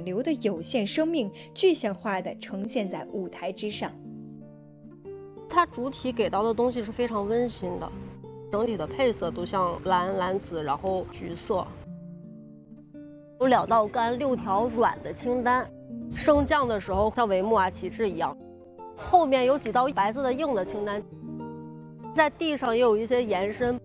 留的有限生命具象化地呈现在舞台之上。 它主体给到的东西是非常温馨的，整体的配色都像蓝紫，然后橘色。有2道干6条软的清单，升降的时候像帷幕啊、旗帜一样。后面有几道白色的硬的清单，在地上也有一些延伸。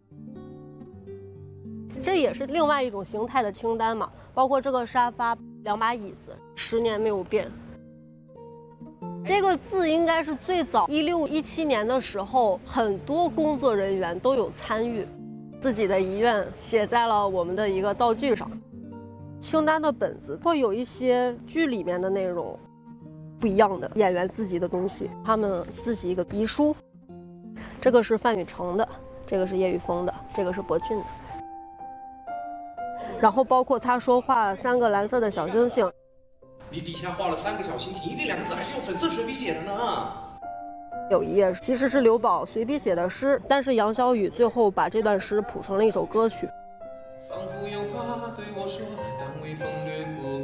这也是另外一种形态的清单嘛，包括这个沙发、2把椅子，10年没有变。这个字应该是最早16、17年的时候，很多工作人员都有参与，自己的遗愿写在了我们的一个道具上。清单的本子会有一些剧里面的内容，不一样的演员自己的东西，他们自己一个遗书。这个是范雨成的，这个是叶玉峰的，这个是博俊的。然后包括他说画3个蓝色的小星星。 你底下画了3个小星星，一定2个字还是用粉色水笔写的呢。 有一页其实是刘宝随笔写的诗，但是杨小雨最后把这段诗谱成了一首歌曲。 仿佛有话对我说，但微风掠过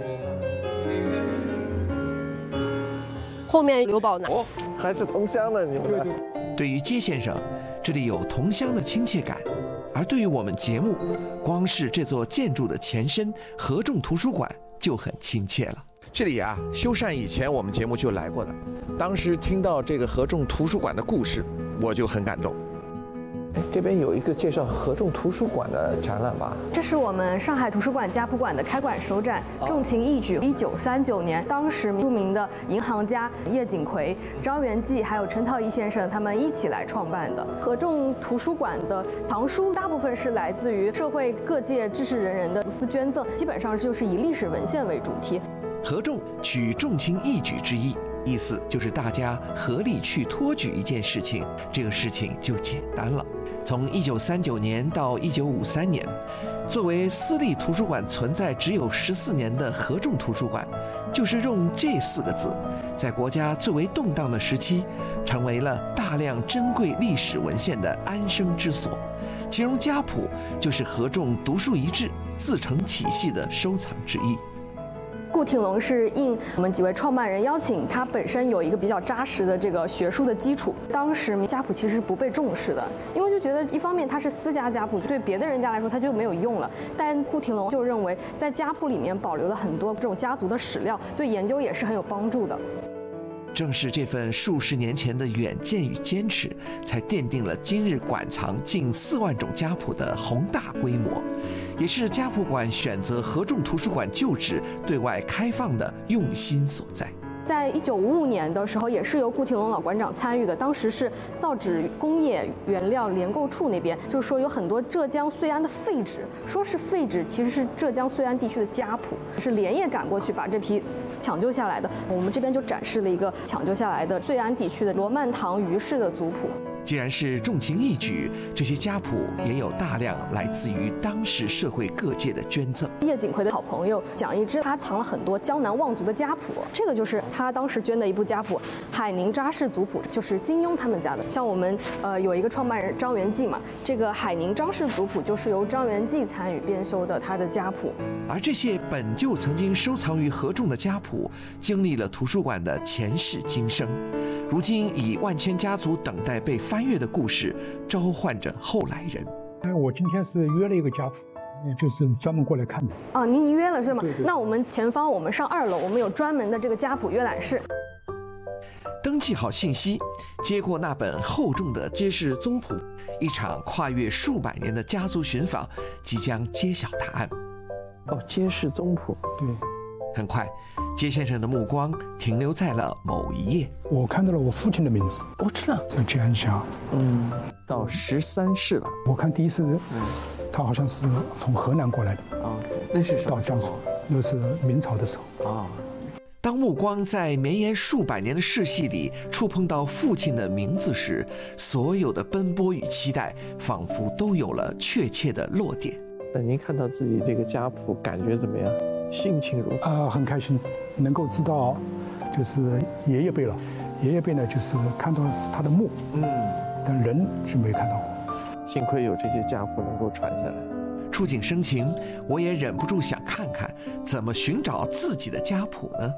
我。 后面刘宝拿还是同乡的你们。 对于接先生，这里有同乡的亲切感；而对于我们节目，光是这座建筑的前身合众图书馆就很亲切了。 这里啊，修缮以前我们节目就来过的，当时听到这个合众图书馆的故事，我就很感动。这边有一个介绍合众图书馆的展览吧？ 这是我们上海图书馆家谱馆的开馆首展，重情义举。1939年，当时著名的银行家叶锦葵、张元济还有陈陶一先生他们一起来创办的。合众图书馆的藏书大部分是来自于社会各界知识人人的无私捐赠，基本上就是以历史文献为主题。 合众取重情义举之意，意思就是大家合力去托举一件事情，这个事情就简单了。从1939年到1953年，作为私立图书馆存在只有14年的合众图书馆，就是用这4个字，在国家最为动荡的时期，成为了大量珍贵历史文献的安身之所。其中家谱就是合众独树一帜、自成体系的收藏之一。 顾廷龙是应我们几位创办人邀请，他本身有一个比较扎实的这个学术的基础。当时家谱其实是不被重视的，因为就觉得一方面它是私家家谱，对别的人家来说它就没有用了。但顾廷龙就认为，在家谱里面保留了很多这种家族的史料，对研究也是很有帮助的。 正是这份数十年前的远见与坚持，才奠定了今日馆藏近4万种家谱的宏大规模，也是家谱馆选择合众图书馆旧址对外开放的用心所在。 在1955年的时候，也是由顾廷龙老馆长参与的。当时是造纸工业原料联购处那边，就是说有很多浙江遂安的废纸，说是废纸，其实是浙江遂安地区的家谱，是连夜赶过去把这批抢救下来的。我们这边就展示了一个抢救下来的遂安地区的罗曼堂余氏的族谱。 既然是重情义举，这些家谱也有大量来自于当时社会各界的捐赠。 叶锦葵的好朋友蒋一之，他藏了很多江南望族的家谱，这个就是他当时捐的一部家谱，海宁扎氏族谱，就是金庸他们家的。像我们有一个创办人张元济嘛，这个海宁张氏族谱就是由张元济参与编修的他的家谱。 而这些本就曾经收藏于合众的家谱，经历了图书馆的前世今生，如今以万千家族等待被翻阅的故事，召唤着后来人。 我今天是约了一个家谱，就是专门过来看的。 哦，您约了是吗？ 对。 那我们前方，我们上2楼，我们有专门的这个家谱阅览室。 登记好信息，接过那本厚重的揭示宗谱，一场跨越数百年的家族寻访即将揭晓答案。 哦，揭示宗谱。 对。 很快，接先生的目光停留在了某一页。 我看到了我父亲的名字。 我知道， 叫吉安祥。 到13世了。 我看第一次，他好像是从河南过来的。 那是到江苏，那是明朝的时候。 当目光在绵延数百年的世系里触碰到父亲的名字时，所有的奔波与期待，仿佛都有了确切的落点。 那您看到自己这个家谱，感觉怎么样？心情如何？ 很开心，能够知道，就是爷爷辈了。爷爷辈呢，就是看到他的墓，但人是没看到过。 幸亏有这些家谱能够传下来。 触景生情，我也忍不住想看看怎么寻找自己的家谱呢？